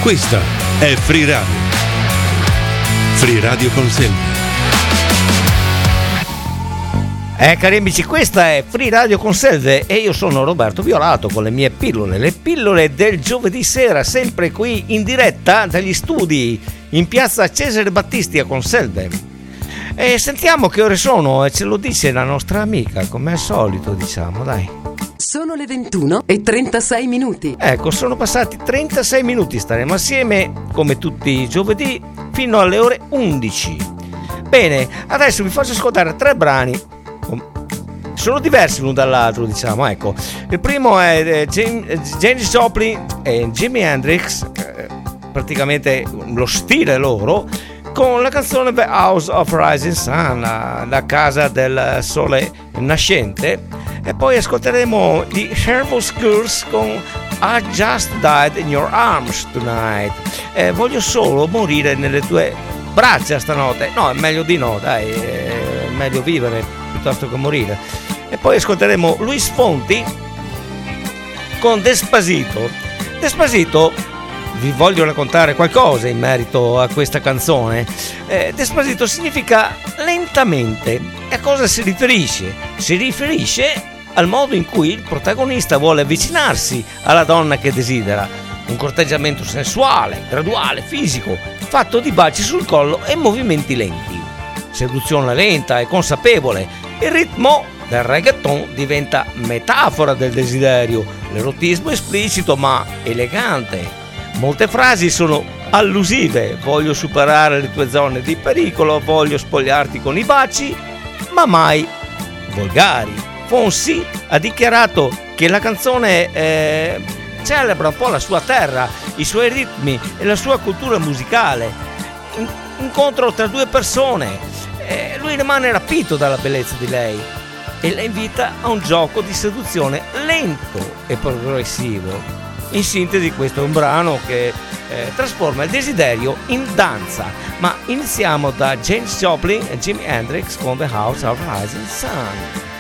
Questa è Free Radio. Free Radio con Selva. Cari amici, questa è Free Radio con Selve e io sono Roberto Violato con le mie pillole, le pillole del giovedì sera, sempre qui in diretta dagli studi in piazza Cesare Battisti a Conselve. E sentiamo che ore sono e ce lo dice la nostra amica, come al solito, diciamo, dai. Sono le 21:36. Ecco, sono passati 36 minuti, staremo assieme come tutti i giovedì fino alle ore 11. Bene, adesso vi faccio ascoltare 3 brani. Sono diversi l'uno dall'altro, diciamo, ecco. Il primo è Janis Joplin e Jimi Hendrix, praticamente lo stile loro, con la canzone The House of Rising Sun, la casa del sole nascente. E poi ascolteremo gli Herbal Schools con I Just Died in Your Arms Tonight. Voglio solo morire nelle tue braccia stanotte. No, è meglio di no, dai, è meglio vivere piuttosto che morire. E poi ascolteremo Luis Fonsi con Despacito. Despacito, vi voglio raccontare qualcosa in merito a questa canzone. Despacito significa lentamente. E a cosa si riferisce? Si riferisce al modo in cui il protagonista vuole avvicinarsi alla donna che desidera. Un corteggiamento sensuale, graduale, fisico, fatto di baci sul collo e movimenti lenti. Seduzione lenta e consapevole. Il ritmo del reggaeton diventa metafora del desiderio. L'erotismo esplicito ma elegante. Molte frasi sono allusive. Voglio superare le tue zone di pericolo, voglio spogliarti con i baci, ma mai volgari. Fonsi ha dichiarato che la canzone celebra un po' la sua terra, i suoi ritmi e la sua cultura musicale. Incontro tra due persone, lui rimane rapito dalla bellezza di lei e la invita a un gioco di seduzione lento e progressivo. In sintesi, questo è un brano che trasforma il desiderio in danza. Ma iniziamo da Janis Joplin e Jimi Hendrix con The House of Rising Sun.